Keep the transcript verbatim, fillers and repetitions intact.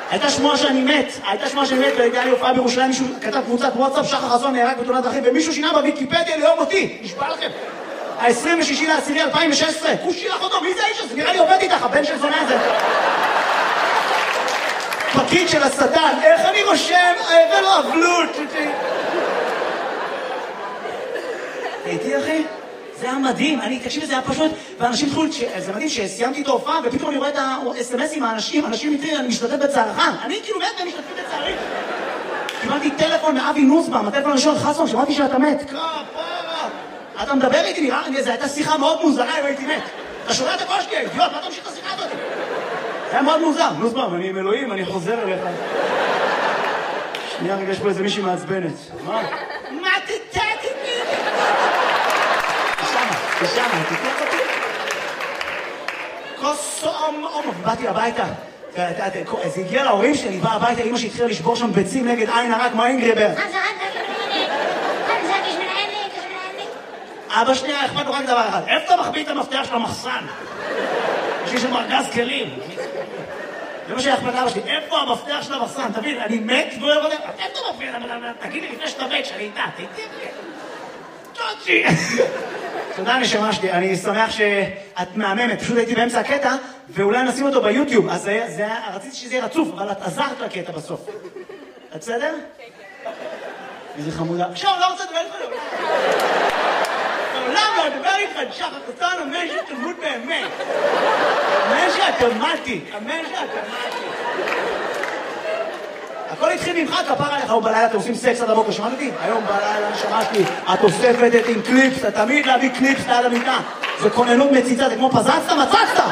הייתה שמועה שאני מת, הייתה שמועה שאני מת, והייתה לי הופעה בירושלים, מישהו כתב קבוצת וואטסאפ, שחר חסון נהרג בתאונת דרכים, ומישהו שינה בוויקיפדיה ליום אותי, נשבע לכם. ה-עשרים ושישי לעשירי אלפיים ושש עשרה, הוא שילח אותו, מי זה האיש הזה? נראה לי עובד איתך, הבן של זונה הזה. פקיד של השטן, איך אני רושם? זה לא אבלות. הייתי אחי? זה היה מדהים, אני, תקשיב, זה היה פשוט, ואנשים התחילו, זה מדהים שסיימתי את ההופעה, ופתאום אני רואה את ה-אס אם אס עם האנשים, אנשים מתחילים, אני משתתף בצערך, אני כאילו מת והם משתתפים בצערי. קיבלתי טלפון מאבי נוסבאום, הטלפון הראשון חסון, שמעתי שאתה מת. כפרה, אתה מדבר איתי, נראה, זו הייתה שיחה מאוד מוזרה אם הייתי מת. אתה שומע את הקול שלי, אידיוט, מה אתה ממשיך את השיחה הזאת? זה היה מאוד מוזר, נוסבאום, אני עם אלוהים, אני חוזר אליך. שנייה, רגע, יש פה איזה מישהי מעצבנת. מה? מה תתת איתי? תשמע, תתת אותי? כוס אומ אומ, באתי הביתה. זה הגיע להורים שלי, אני בא הביתה, אמא שהתחילה לשבור שם ביצים נגד עין הרק, מה אינגרבר? אבא שנייה, אכפת לו רק דבר אחד. איפה אתה מחביא את המפתח של המחסן? יש לי שם ארגז כלים. זה מה שאכפת אבא שלי, איפה המפתח של המחסן? תבין, אני מת ולא יודע, איפה אתה מפתח? תגיד לי לפני שאתה מת, שאני איתה, תגיד לי. תוצ'י. תודה נשמה שלי, אני שמח שאת מהממת, פשוט הייתי באמצע הקטע, ואולי נשים אותו ביוטיוב, אז רציתי שזה יהיה רצוף, אבל את עזרת לקטע בסוף. את בסדר? כן. איזה חמודה. עכשיו, לא רוצה לדבר איתך. לעולם לא לדבר איתך, שחר חסון, אמן שתלמוד באמת. אמן שאת אמרתי, אמן שאת אמרתי. הכל התחיל ממך, כפר עליך, היום בלילה אתם עושים סקס עד הבוקר, שמעת אותי? היום בלילה נשמה שלי, את אוספת את עם קליפס, אתה תמיד להביא קליפס ליד המיטה. זה כוננות מציצה, זה כמו פזצת, מצצת!